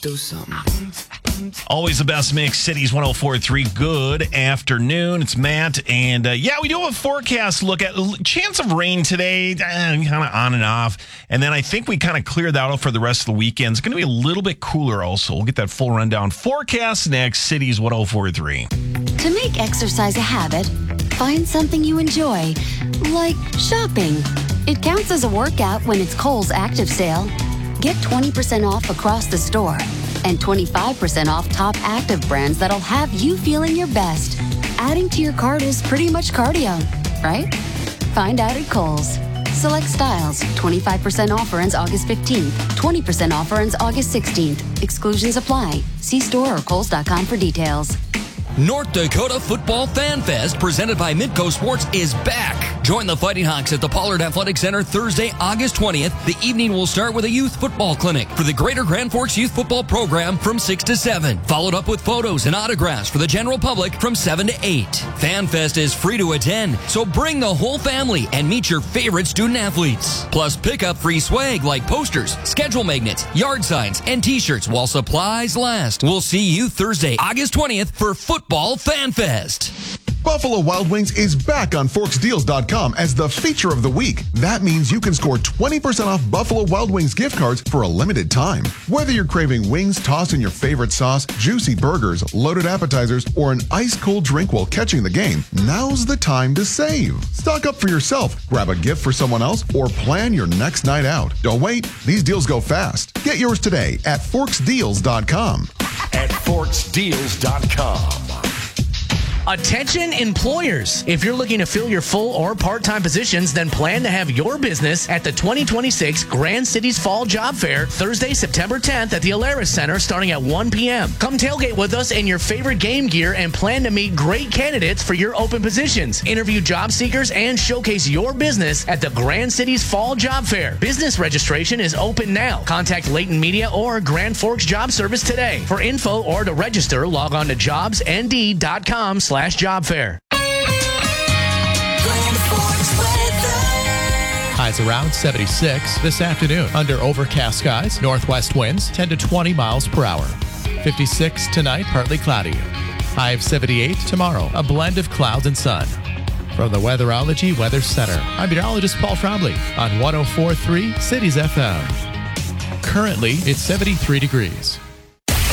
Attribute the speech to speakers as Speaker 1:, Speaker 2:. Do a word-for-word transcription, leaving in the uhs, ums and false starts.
Speaker 1: do something.
Speaker 2: Always the best mix, Cities one oh four point three. Good afternoon. It's Matt. And uh, yeah, we do have a forecast look at chance of rain today, eh, kind of on and off. And then I think we kind of cleared that out for the rest of the weekend. It's going to be a little bit cooler also. We'll get that full rundown. Forecast next, Cities one oh four point three.
Speaker 3: To make exercise a habit, find something you enjoy, like shopping. It counts as a workout when it's Kohl's Active Sale. Get twenty percent off across the store and twenty-five percent off top active brands that'll have you feeling your best. Adding to your cart is pretty much cardio, right? Find out at Kohl's. Select styles, twenty-five percent offer ends August fifteenth, twenty percent offer ends August sixteenth. Exclusions apply. See store or kohls dot com for details.
Speaker 4: North Dakota Football Fan Fest, presented by Midco Sports, is back. Join the Fighting Hawks at the Pollard Athletic Center Thursday, August twentieth. The evening will start with a youth football clinic for the Greater Grand Forks Youth Football Program from six to seven, followed up with photos and autographs for the general public from seven to eight. Fan Fest is free to attend, so bring the whole family and meet your favorite student athletes. Plus, pick up free swag like posters, schedule magnets, yard signs, and t-shirts while supplies last. We'll see you Thursday, August twentieth for Football Fan Fest.
Speaker 5: Buffalo Wild Wings is back on Forks Deals dot com as the feature of the week. That means you can score twenty percent off Buffalo Wild Wings gift cards for a limited time. Whether you're craving wings tossed in your favorite sauce, juicy burgers, loaded appetizers, or an ice-cold drink while catching the game, now's the time to save. Stock up for yourself, grab a gift for someone else, or plan your next night out. Don't wait. These deals go fast. Get yours today at Forks Deals dot com.
Speaker 6: At Forks Deals dot com.
Speaker 7: Attention employers. If you're looking to fill your full or part-time positions, then plan to have your business at the twenty twenty-six Grand Cities Fall Job Fair, Thursday, September tenth at the Alaris Center starting at one p.m. Come tailgate with us in your favorite game gear and plan to meet great candidates for your open positions. Interview job seekers and showcase your business at the Grand Cities Fall Job Fair. Business registration is open now. Contact Layton Media or Grand Forks Job Service today. For info or to register, log on to jobs n d dot com slash job fair.
Speaker 8: Highs around seventy-six this afternoon. Under overcast skies, northwest winds ten to twenty miles per hour. fifty-six tonight, partly cloudy. High of seventy-eight tomorrow, a blend of clouds and sun. From the Weatherology Weather Center, I'm meteorologist Paul Trombley on one oh four point three Cities F M. Currently, it's seventy-three degrees.